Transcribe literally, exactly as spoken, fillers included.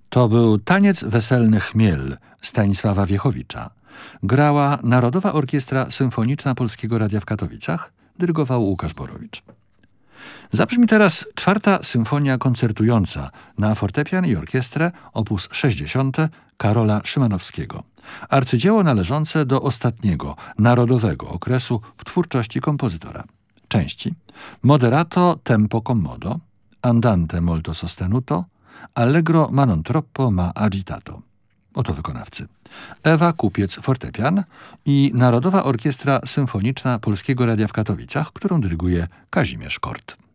To był Taniec weselny Chmiel Stanisława Wiechowicza. Grała Narodowa Orkiestra Symfoniczna Polskiego Radia w Katowicach. Dyrygował Łukasz Borowicz. Zabrzmi teraz czwarta symfonia koncertująca na fortepian i orkiestrę opus sześćdziesiąte Karola Szymanowskiego. Arcydzieło należące do ostatniego, narodowego okresu w twórczości kompozytora. Części: Moderato tempo commodo, Andante molto sostenuto, Allegro ma non troppo ma agitato. Oto wykonawcy: Ewa Kupiec fortepian i Narodowa Orkiestra Symfoniczna Polskiego Radia w Katowicach, którą dyryguje Kazimierz Kort.